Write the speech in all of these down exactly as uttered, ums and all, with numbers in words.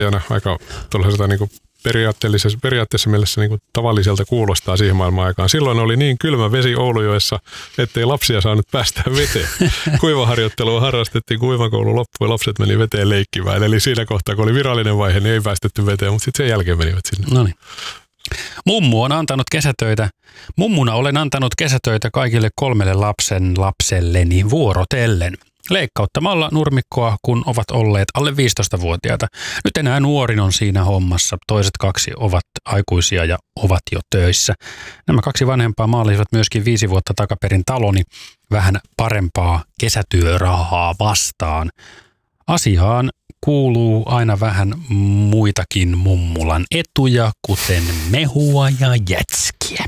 aika tuollaiselta niin kuin periaatteellisessa, periaatteessa mielessä niin kuin tavalliselta kuulostaa siihen maailman aikaan. Silloin oli niin kylmä vesi Oulujoessa, ettei lapsia saanut päästä veteen. Kuivaharjoittelua harrastettiin, kuivakoulu loppui ja lapset meni veteen leikkimään. Eli siinä kohtaa, kun oli virallinen vaihe, niin ei päästetty veteen, mutta sitten sen jälkeen menivät sinne. No niin. Mummu on antanut kesätöitä. Mummuna olen antanut kesätöitä kaikille kolmelle lapsen lapselleni vuorotellen. Leikkauttamalla nurmikkoa, kun ovat olleet alle viisitoistavuotiaita. Nyt enää nuorin on siinä hommassa. Toiset kaksi ovat aikuisia ja ovat jo töissä. Nämä kaksi vanhempaa maalisivat myöskin viisi vuotta takaperin taloni vähän parempaa kesätyörahaa vastaan. Asiaan kuuluu aina vähän muitakin mummulan etuja, kuten mehua ja jätskiä.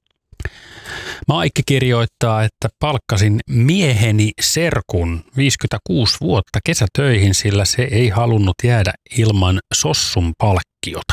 Maikki kirjoittaa, että palkkasin mieheni serkun viisikymmentäkuusi vuotta kesätöihin, sillä se ei halunnut jäädä ilman sossun palkkiota.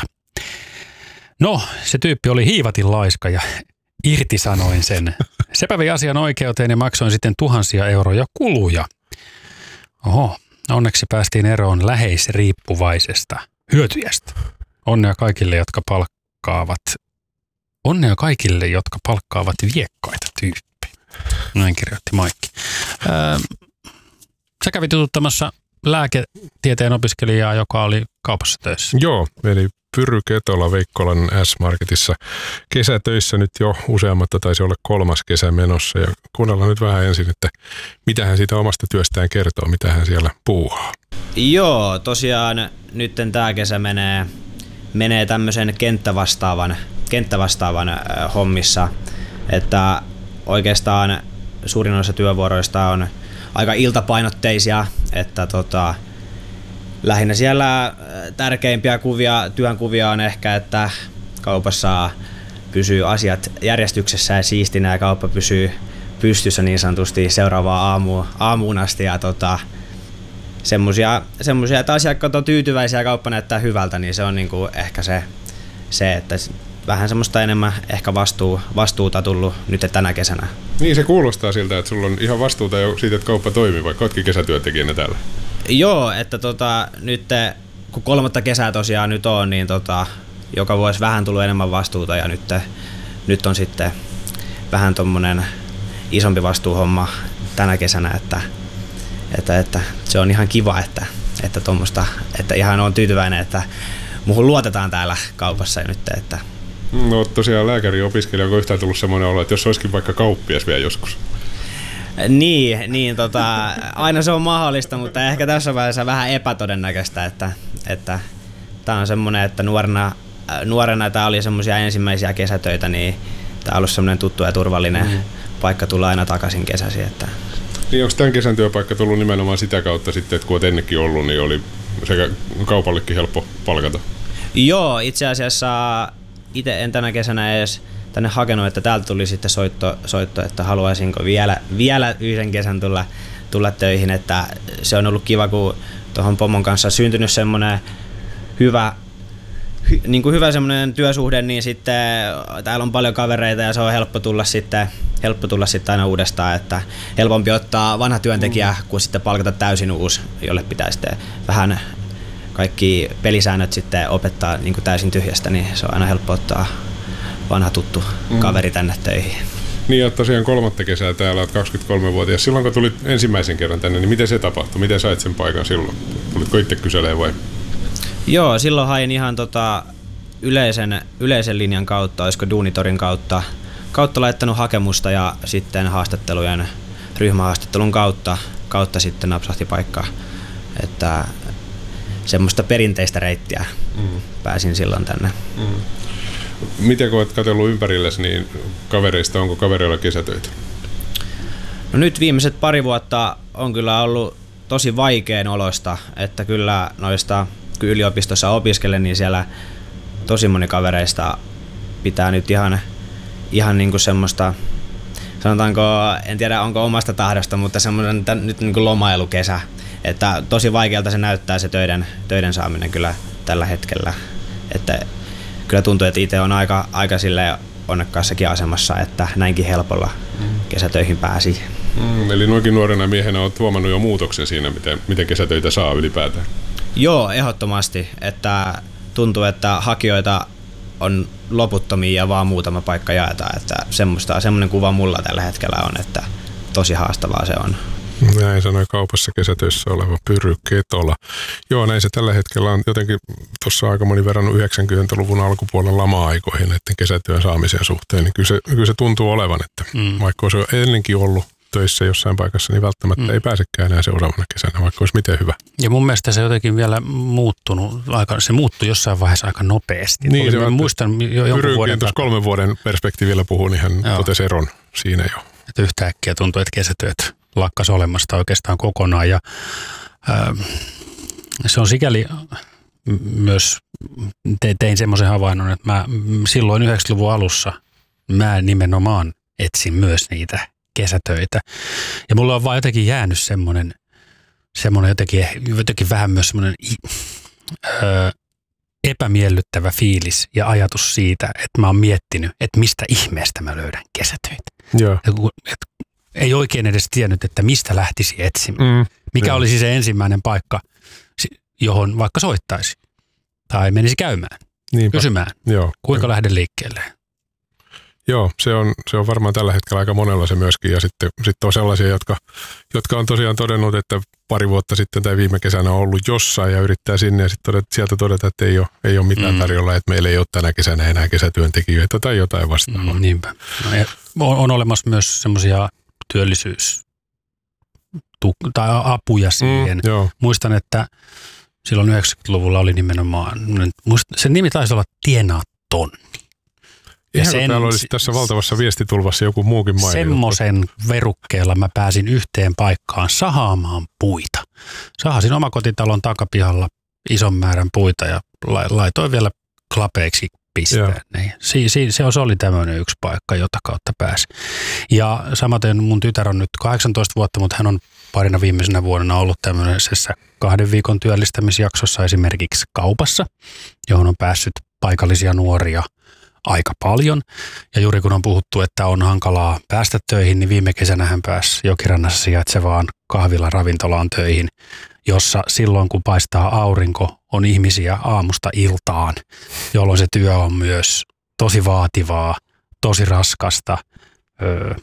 No, se tyyppi oli hiivatin laiska ja irtisanoin sen. Sepä vei asian oikeuteen ja maksoin sitten tuhansia euroja kuluja. Oho, onneksi päästiin eroon läheisriippuvaisesta hyötyjästä. Onnea kaikille, jotka palkkaavat Onnea kaikille, jotka palkkaavat viekkaita tyyppejä. Näin kirjoitti Maikki. Öö, sä kävit jututtamassa lääketieteen opiskelijaa, joka oli kaupassa töissä. Joo, eli Pyry Ketola Veikkolan S-Marketissa kesätöissä nyt jo useammatta, taisi olla kolmas kesä menossa. Ja kuunnellaan nyt vähän ensin, että mitä hän siitä omasta työstään kertoo, mitä hän siellä puuhaa. Joo, tosiaan nyt tämä kesä menee, menee tämmöisen kenttävastaavan kenttävastaavan hommissa, että oikeastaan suurin osa työvuoroista on aika iltapainotteisia, että tota, lähinnä siellä tärkeimpiä kuvia, työn kuvia on ehkä, että kaupassa pysyy asiat järjestyksessä ja siistinä ja kauppa pysyy pystyssä niin sanotusti seuraavaan aamuun, aamuun asti ja tota, semmosia, semmosia, että asiakkaat on tyytyväisiä ja kauppa näyttää hyvältä, niin se on niinku ehkä se, se että vähän semmoista enemmän ehkä vastuu, vastuuta tullut nyt tänä kesänä. Niin se kuulostaa siltä, että sulla on ihan vastuuta jo siitä, että kauppa toimii, vaikka oletkin kesätyöntekijänä täällä. Joo, että tota, nyt kun kolmatta kesää tosiaan nyt on, niin tota, joka vuosi vähän tullut enemmän vastuuta ja nyt, nyt on sitten vähän tommonen isompi vastuuhomma tänä kesänä, että, että, että se on ihan kiva, että, että, tommoista, että ihan on tyytyväinen, että muuhun luotetaan täällä kaupassa nyt, että no tosiaan lääkäriopiskelija, onko yhtään tullut semmoinen olo, että jos olisikin vaikka kauppias vielä joskus? Niin, niin tota, aina se on mahdollista, mutta ehkä tässä vaiheessa vähän epätodennäköistä, että, että tämä on semmoinen, että nuorena, nuorena tämä oli semmoisia ensimmäisiä kesätöitä, niin tämä on ollut semmoinen tuttu ja turvallinen mm. paikka tulla aina takaisin kesäsi. Että. Niin onko tämän kesän työpaikka tullut nimenomaan sitä kautta sitten, että kun olet ennenkin ollut, niin oli sekä kaupallekin helppo palkata? Joo, itse asiassa itse en tänä kesänä edes tänne hakenut, että täältä tuli sitten soitto, soitto että haluaisinko vielä, vielä yhden kesän tulla, tulla töihin, että se on ollut kiva, kun tuohon pomon kanssa on syntynyt semmoinen hyvä, hy, niin kuin hyvä semmoinen työsuhde, niin sitten täällä on paljon kavereita ja se on helppo tulla sitten, helppo tulla sitten aina uudestaan, että helpompi ottaa vanha työntekijä mm. kuin sitten palkata täysin uusi, jolle pitää sitten vähän kaikki pelisäännöt sitten opettaa niin kuin täysin tyhjästä, niin se on aina helppo ottaa vanha tuttu mm. kaveri tänne töihin. Niin ja tosiaan kolmatta kesää täällä, olet kaksikymmentäkolmevuotias. Silloin kun tulit ensimmäisen kerran tänne, niin miten se tapahtui? Miten sait sen paikan silloin? Tulitko itse kyselemään vai? Joo, silloin hain ihan tota yleisen, yleisen linjan kautta, olisiko Duunitorin kautta, kautta laittanut hakemusta ja sitten haastattelujen, ryhmähaastattelun kautta, kautta sitten napsahti paikkaa. Että semmoista perinteistä reittiä mm. pääsin silloin tänne. Mm. Miten kun olet katsellut ympärillesi, niin kavereista, onko kavereilla kesätöitä? No nyt viimeiset pari vuotta on kyllä ollut tosi vaikean olosta, että kyllä noista, kun yliopistossa opiskelen, niin siellä tosi moni kavereista pitää nyt ihan, ihan niin kuin semmoista, sanotaanko, en tiedä onko omasta tahdosta, mutta semmoinen nyt niin kuin lomailukesä. Että tosi vaikealta se näyttää se töiden, töiden saaminen kyllä tällä hetkellä. Että kyllä tuntuu, että itse on aika, aika silleen onnekkaassakin asemassa, että näinkin helpolla mm. kesätöihin pääsi. Mm, eli noinkin nuorena miehenä olet huomannut jo muutoksen siinä, miten, miten kesätöitä saa ylipäätään. Joo, ehdottomasti. Että tuntuu, että hakijoita on loputtomia ja vaan muutama paikka jaetaan. Että semmoista, semmoinen kuva mulla tällä hetkellä on, että tosi haastavaa se on. Näin sanoi kaupassa kesätöissä oleva Pyry Ketola. Joo, näin se tällä hetkellä on jotenkin tuossa aika moni verran yhdeksänkymmentäluvun alkupuolen lama-aikoihin näiden kesätyön saamisen suhteen. Niin kyllä se, kyllä se tuntuu olevan, että mm. vaikka olisi ennenkin ollut töissä jossain paikassa, niin välttämättä mm. ei pääsekään enää seuraavana kesänä, vaikka olisi miten hyvä. Ja mun mielestä se jotenkin vielä muuttunut, aika, se muuttui jossain vaiheessa aika nopeasti. Niin, se muistan jo jonkun vuoden tuossa kolmen vuoden perspektiivillä puhuu, niin hän Joo. totesi eron siinä jo. Että yhtäkkiä tuntuu, että kesätyöt lakkas olemasta oikeastaan kokonaan ja ää, se on sikäli myös, te, tein semmoisen havainnon, että mä silloin yhdeksänkymmentäluvun alussa mä nimenomaan etsin myös niitä kesätöitä. Ja mulla on vaan jotenkin jäänyt semmoinen, semmoinen jotenkin, jotenkin vähän myös semmoinen ö, epämiellyttävä fiilis ja ajatus siitä, että mä oon miettinyt, että mistä ihmeestä mä löydän kesätöitä. Joo. Et, et, ei oikein edes tiennyt, että mistä lähtisi etsimään. Mm, Mikä joo. olisi se ensimmäinen paikka, johon vaikka soittaisi tai menisi käymään, Niinpä. kysymään, joo. kuinka lähden liikkeelle. Joo, se on, se on varmaan tällä hetkellä aika monella se myöskin. Ja sitten, sitten on sellaisia, jotka, jotka on tosiaan todennut, että pari vuotta sitten tai viime kesänä on ollut jossain ja yrittää sinne ja sitten todeta, sieltä todeta, että ei ole, ei ole mitään mm. tarjolla, että meillä ei ole tänä kesänä enää kesätyöntekijöitä tai jotain vastaavaa. Mm, niinpä. No, on, on olemassa myös semmoisia työllisyys- tai apuja siihen. Mm, Muistan, että silloin yhdeksänkymmentäluvulla oli nimenomaan, sen nimi taisi olla Tienaa tonni. Ihan sen, täällä olisi tässä valtavassa viestitulvassa joku muukin mainittu. Semmoisen verukkeella mä pääsin yhteen paikkaan sahaamaan puita. Sahasin omakotitalon takapihalla ison määrän puita ja laitoin vielä klapeiksi pisteen. Niin. Si, si, se oli tämmöinen yksi paikka, jota kautta pääsi. Ja samaten mun tytär on nyt kahdeksantoista vuotta, mutta hän on parina viimeisenä vuonna ollut tämmöisessä kahden viikon työllistämisjaksossa esimerkiksi kaupassa, johon on päässyt paikallisia nuoria aika paljon. Ja juuri kun on puhuttu, että on hankalaa päästä töihin, niin viime kesänä hän pääsi Jokirannassa sijaitsevaan kahvila ravintolaan töihin, jossa silloin kun paistaa aurinko, on ihmisiä aamusta iltaan, jolloin se työ on myös tosi vaativaa, tosi raskasta öö,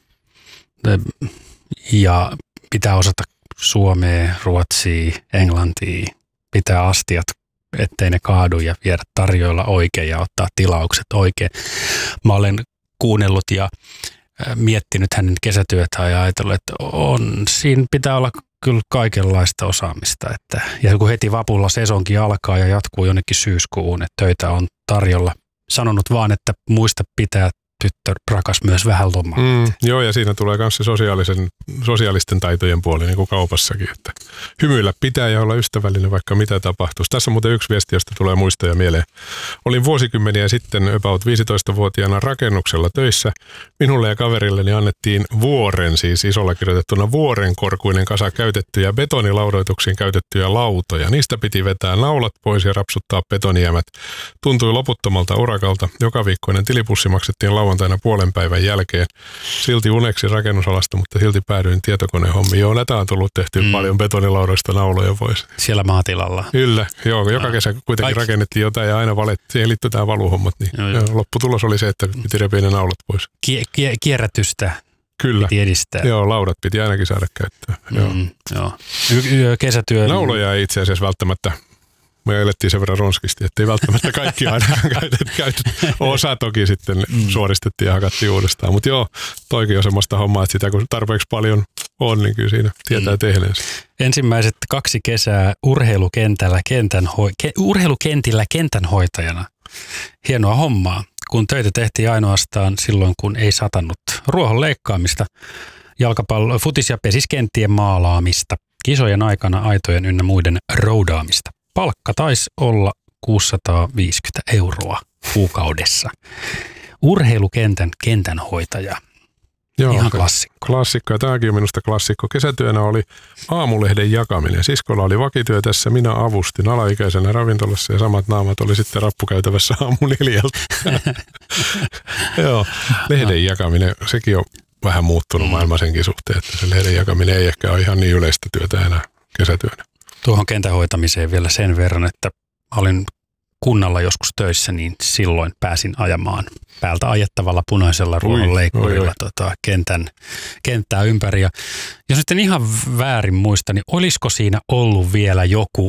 ja pitää osata suomea, ruotsia, englantia, pitää astiat, ettei ne kaadu ja viedä tarjoilla oikein ja ottaa tilaukset oikein. Mä olen kuunnellut ja miettinyt hänen kesätyötä ja ajatellut, että on, siinä pitää olla kyllä kaikenlaista osaamista. Että, ja kun heti vapulla sesonkin alkaa ja jatkuu jonnekin syyskuuhun, että töitä on tarjolla. Sanonut vaan, että muista pitää tyttö rakas myös vähän lomaa. Mm, joo, ja siinä tulee myös se sosiaalisen, sosiaalisten taitojen puoli, niin kuin kaupassakin, että hymyillä pitää ja olla ystävällinen, vaikka mitä tapahtuu. Tässä on muuten yksi viesti, josta tulee muistoja mieleen. Olin vuosikymmeniä sitten about viisitoistavuotiaana rakennuksella töissä. Minulle ja kaverilleni annettiin vuoren, siis isolla kirjoitettuna vuoren korkuinen kasa käytettyjä betonilaudoituksiin käytettyjä lautoja. Niistä piti vetää naulat pois ja rapsuttaa betonijäämät. Tuntui loputtomalta urakalta. Joka viikkoinen tilipussi maksettiin lauantaina puolen päivän jälkeen. Silti uneksi rakennusalasta, mutta silti päädyin tietokonehommiin. Joo, näitä on tullut tehty mm. paljon betonilaudoista nauloja pois. Siellä maatilalla. Kyllä, joo. Joka ja. kesä kuitenkin Kaikki. rakennettiin jotain ja aina valettiin. Siihen liittyy tämä valuhommat. Niin joo, joo. Lopputulos oli se, että piti repiä ne naulat pois. Kie- kie- kierrätystä Kyllä. piti edistää. Joo, laudat piti ainakin saada käyttöön. Mm, joo. Joo. Y- kesätyö. Nauloja ei itse asiassa välttämättä. Me elettiin sen verran ronskisti, ettei välttämättä kaikki aina käytetty. Käytet. Osa toki sitten mm. suoristettiin ja hakattiin uudestaan. Mutta joo, toikin on semmoista hommaa, että sitä kun tarpeeksi paljon on, niin kyllä siinä tietää mm. tehneensä. Ensimmäiset kaksi kesää urheilukentällä kentän hoi- ke- urheilukentillä kentänhoitajana. Hienoa hommaa, kun töitä tehtiin ainoastaan silloin, kun ei satannut. Ruohon leikkaamista, jalkapallo, futis- ja pesiskenttien maalaamista, kisojen aikana aitojen ynnä muiden roudaamista. Palkka taisi olla kuusisataaviisikymmentä euroa kuukaudessa. Urheilukentän kentänhoitaja. Joo, ihan klassikko. Klassikko, ja tämäkin on minusta klassikko. Kesätyönä oli aamulehden jakaminen. Siskolla oli vakityö tässä, minä avustin alaikäisenä ravintolassa ja samat naamat oli sitten rappukäytävässä aamu neljältä. Joo, lehden jakaminen, sekin on vähän muuttunut maailma senkin suhteen, että se lehden jakaminen ei ehkä ole ihan niin yleistä työtä enää kesätyönä. Tuohon kentän hoitamiseen vielä sen verran, että olin kunnalla joskus töissä, niin silloin pääsin ajamaan päältä ajettavalla punaisella ruohonleikkurilla tota, kentän, kenttää ympäri. Ja jos nyt en ihan väärin muista, niin olisiko siinä ollut vielä joku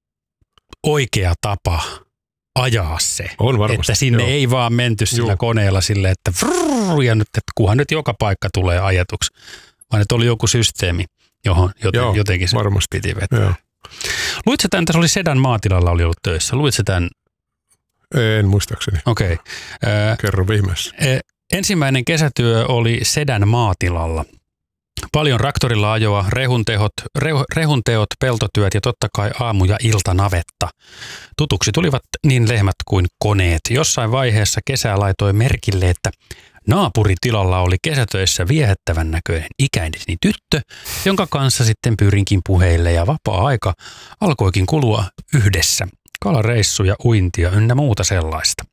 oikea tapa ajaa se? On varmasti. Että sinne joo. ei vaan menty sillä Joo. koneella silleen, että vrrr, ja nyt, että kunhan nyt joka paikka tulee ajetuksi, vaan että oli joku systeemi, johon joten, joo, jotenkin se varmasti. piti vetää. Joo. Luitko tämän, tässä oli Sedan maatilalla oli ollut töissä, luitko tämän? En muistaakseni. Okei. Okay. Kerro ihmeessä. Ensimmäinen kesätyö oli Sedan maatilalla. Paljon traktorilla ajoa, rehuntehot, rehu, rehunteot, peltotyöt ja totta kai aamu- ja iltanavetta. Tutuksi tulivat niin lehmät kuin koneet. Jossain vaiheessa kesää laitoi merkille, että naapuritilalla oli kesätöissä viehättävän näköinen ikäiseni tyttö, jonka kanssa sitten pyrinkin puheille ja vapaa-aika alkoikin kulua yhdessä. Kalareissuja, uintia ynnä muuta sellaista.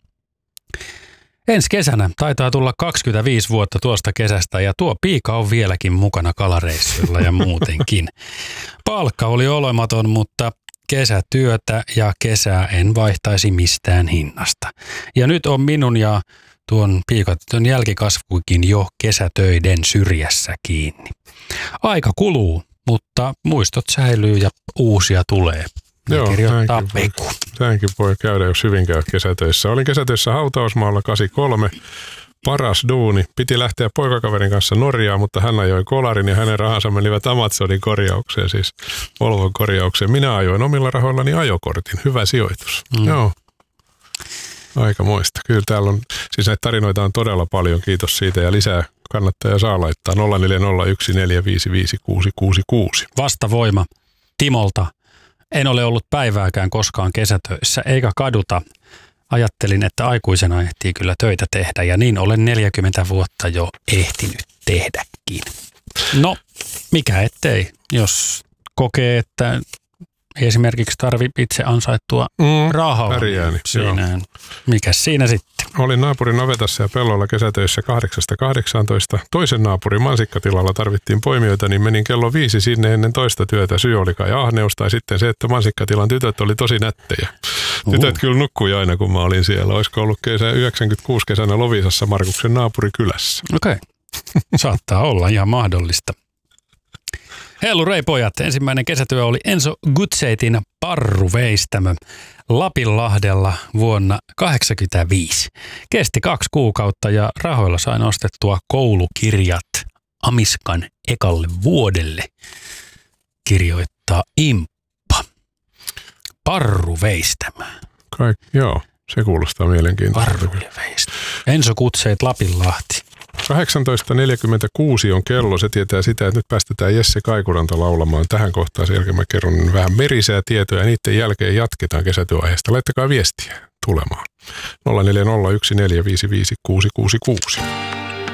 Ensi kesänä taitaa tulla kaksikymmentäviisi vuotta tuosta kesästä ja tuo piika on vieläkin mukana kalareissuilla ja muutenkin. Palkka oli olematon, mutta kesätyötä ja kesää en vaihtaisi mistään hinnasta. Ja nyt on minun ja tuon piikatytön jälkikasvuikin jo kesätöiden syrjässä kiinni. Aika kuluu, mutta muistot säilyy ja uusia tulee. Ne Joo, kirjoittaa näinkin voi, Peku. näinkin voi käydä, jos hyvin käy kesätöissä. Olin kesätöissä hautausmaalla kahdeksankymmentäkolme. Paras duuni. Piti lähteä poikakaverin kanssa Norjaan, mutta hän ajoi kolarin ja hänen rahansa menivät Amazonin korjaukseen, siis Volvon korjaukseen. Minä ajoin omilla rahoillani ajokortin. Hyvä sijoitus. Mm. Joo. Aika moista. Kyllä täällä on, siis näitä tarinoita on todella paljon. Kiitos siitä ja lisää kannattaa saa laittaa nolla neljä nolla yksi neljä viisi viisi kuusi kuusi kuusi. Vastavoima Timolta. En ole ollut päivääkään koskaan kesätöissä eikä kaduta. Ajattelin, että aikuisena ehtii kyllä töitä tehdä ja niin olen neljäkymmentä vuotta jo ehtinyt tehdäkin. No, mikä ettei, jos kokee, että esimerkiksi tarvitse itse ansaittua mm, rahaa. Pärjääni, siinä, mikäs siinä sitten? Olin naapurin navetassa ja pellolla kesätöissä kahdeksasta kahdeksaantoista. Toisen naapurin mansikkatilalla tarvittiin poimijoita, niin menin kello viisi sinne ennen toista työtä. Syy oli kai ahneus tai sitten se, että mansikkatilan tytöt oli tosi nättejä. Uh. Tytöt kyllä nukkui aina, kun mä olin siellä. Olisiko ollut kesä yhdeksänkymmentäkuusi kesänä Loviisassa Markuksen naapurikylässä. Okei, okay. Saattaa olla ihan mahdollista. Hellurei pojat, ensimmäinen kesätyö oli Enso Gutseitin parruveistämö Lapinlahdella vuonna kahdeksankymmentäviisi. Kesti kaksi kuukautta ja rahoilla sain ostettua koulukirjat Amiskan ekalle vuodelle, kirjoittaa Imppa. Parruveistämö. Kaik, joo, se kuulostaa mielenkiintoista. Parruveistämö. Enso Gutseit Lapinlahti. kahdeksantoista neljäkymmentäkuusi on kello. Se tietää sitä, että nyt päästetään Jesse Kaikuranta laulamaan. Tähän kohtaan sen jälkeen mä kerron vähän merisää tietoja ja niiden jälkeen jatketaan kesätyöaiheesta. Laittakaa viestiä tulemaan. nolla neljä nolla yksi neljä viisi viisi kuusi kuusi kuusi.